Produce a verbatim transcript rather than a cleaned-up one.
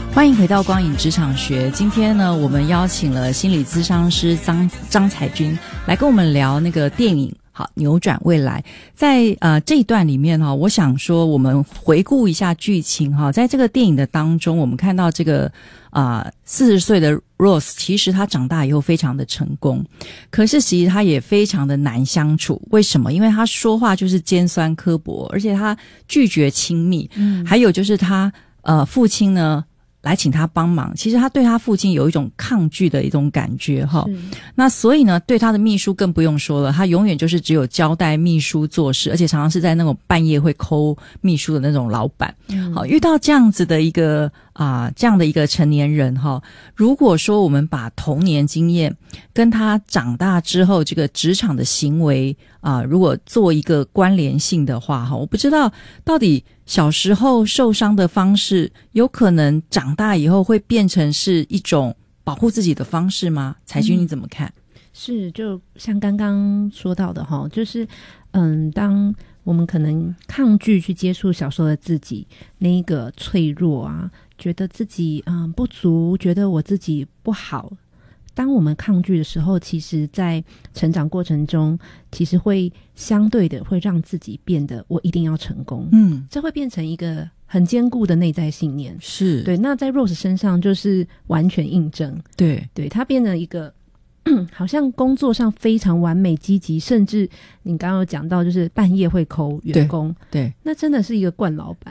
欢迎回到光影职场学。今天呢，我们邀请了心理咨商师张张彩君来跟我们聊那个电影好扭转未来。在呃这一段里面哈，我想说我们回顾一下剧情哈，在这个电影的当中，我们看到这个啊四十岁的 Rose 其实她长大以后非常的成功，可是其实她也非常的难相处。为什么？因为她说话就是尖酸刻薄，而且她拒绝亲密，嗯，还有就是她呃父亲呢来请他帮忙，其实他对他父亲有一种抗拒的一种感觉哈。那所以呢，对他的秘书更不用说了，他永远就是只有交代秘书做事，而且常常是在那种半夜会抠秘书的那种老板。嗯、好，遇到这样子的一个啊、呃、这样的一个成年人哈，如果说我们把童年经验跟他长大之后这个职场的行为啊、呃，如果做一个关联性的话哈，我不知道到底小时候受伤的方式，有可能长大以后会变成是一种保护自己的方式吗？彩君你怎么看？嗯、 是，就像刚刚说到的哈，就是嗯，当我们可能抗拒去接触小时候的自己，那一个脆弱啊，觉得自己嗯不足，觉得我自己不好。当我们抗拒的时候，其实在成长过程中，其实会相对的会让自己变得我一定要成功，嗯，这会变成一个很坚固的内在信念。 是对。 那在 Rose 身上就是完全印证， 对对，他变成一个好像工作上非常完美积极，甚至你刚刚有讲到就是半夜会抠员工， 对，对， 那真的是一个惯老板。